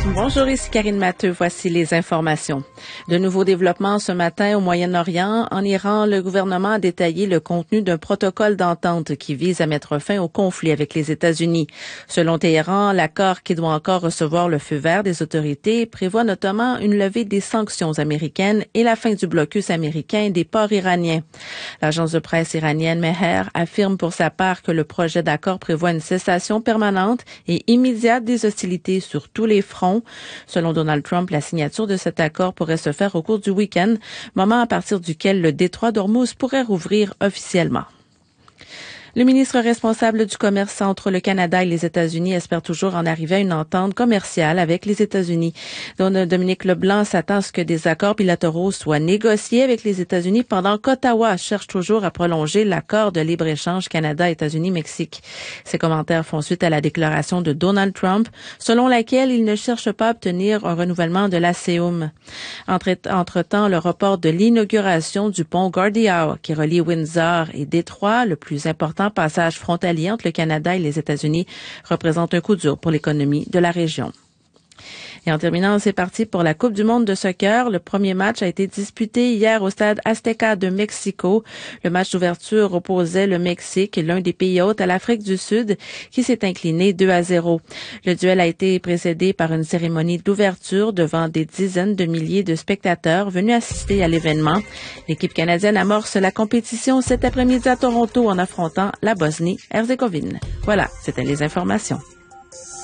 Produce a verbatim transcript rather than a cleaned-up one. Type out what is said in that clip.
Bonjour, ici Karine Matteux. Voici les informations. De nouveaux développements ce matin au Moyen-Orient. En Iran, le gouvernement a détaillé le contenu d'un protocole d'entente qui vise à mettre fin au conflit avec les États-Unis. Selon Téhéran, l'accord, qui doit encore recevoir le feu vert des autorités, prévoit notamment une levée des sanctions américaines et la fin du blocus américain des ports iraniens. L'agence de presse iranienne Mehr affirme pour sa part que le projet d'accord prévoit une cessation permanente et immédiate des hostilités sur tous les fronts. Selon Donald Trump, la signature de cet accord pourrait se faire au cours du week-end, moment à partir duquel le détroit d'Ormuz pourrait rouvrir officiellement. Le ministre responsable du commerce entre le Canada et les États-Unis espère toujours en arriver à une entente commerciale avec les États-Unis. Dominique Leblanc s'attend à ce que des accords bilatéraux soient négociés avec les États-Unis pendant qu'Ottawa cherche toujours à prolonger l'accord de libre-échange Canada-États-Unis-Mexique. Ces commentaires font suite à la déclaration de Donald Trump, selon laquelle il ne cherche pas à obtenir un renouvellement de la C E U M. Entre-temps, le report de l'inauguration du pont Gordie Howe, qui relie Windsor et Détroit, le plus important passage frontalier entre le Canada et les États-Unis, représente un coup dur pour l'économie de la région. Et en terminant, c'est parti pour la Coupe du monde de soccer. Le premier match a été disputé hier au stade Azteca de Mexico. Le match d'ouverture opposait le Mexique, l'un des pays hôtes, à l'Afrique du Sud, qui s'est incliné deux à zéro. Le duel a été précédé par une cérémonie d'ouverture devant des dizaines de milliers de spectateurs venus assister à l'événement. L'équipe canadienne amorce la compétition cet après-midi à Toronto en affrontant la Bosnie-Herzégovine. Voilà, c'était les informations.